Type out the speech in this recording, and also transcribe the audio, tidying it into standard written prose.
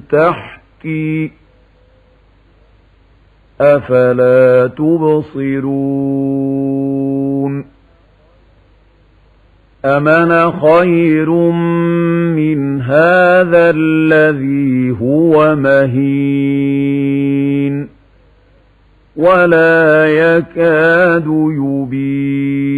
تحتي أفلا تبصرون أمن خير من هذا الذي هو مهين ولا يكاد يبين